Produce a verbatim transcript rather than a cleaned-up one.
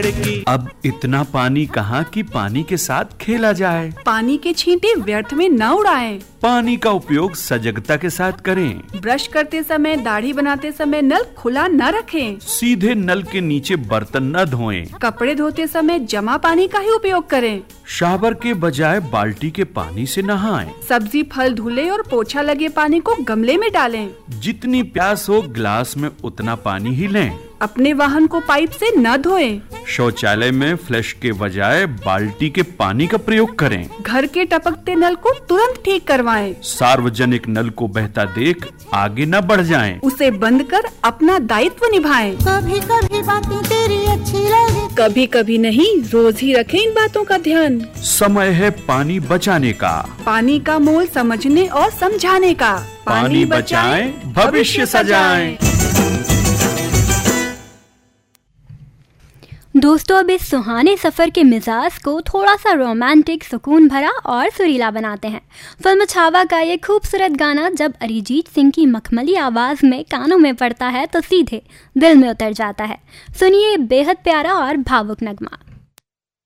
की। अब इतना पानी कहाँ कि पानी के साथ खेला जाए। पानी के छींटे व्यर्थ में न उड़ाएं। पानी का उपयोग सजगता के साथ करें। ब्रश करते समय, दाढ़ी बनाते समय नल खुला न रखें। सीधे नल के नीचे बर्तन न धोएं। कपड़े धोते समय जमा पानी का ही उपयोग करें। शावर के बजाय बाल्टी के पानी से नहाएं। सब्जी फल धुले और पोछा लगे पानी को गमले में डालें। जितनी प्यास हो गिलास में उतना पानी ही लें। अपने वाहन को पाइप से न धोएं। शौचालय में फ्लश के बजाय बाल्टी के पानी का प्रयोग करें। घर के टपकते नल को तुरंत ठीक करवाएं। सार्वजनिक नल को बहता देख आगे न बढ़ जाएं। उसे बंद कर अपना दायित्व निभाएं। कभी कभी बातें तेरी अच्छी लगे, कभी कभी नहीं, रोज ही रखें इन बातों का ध्यान। समय है पानी बचाने का। पानी का मोल समझने और समझाने का। पानी बचाएं, भविष्य सजाएं। दोस्तों, अब इस सुहाने सफ़र के मिजाज को थोड़ा सा रोमांटिक, सुकून भरा और सुरीला बनाते हैं। फिल्म छावा का ये खूबसूरत गाना जब अरिजीत सिंह की मखमली आवाज़ में कानों में पड़ता है तो सीधे दिल में उतर जाता है। सुनिए बेहद प्यारा और भावुक नगमा।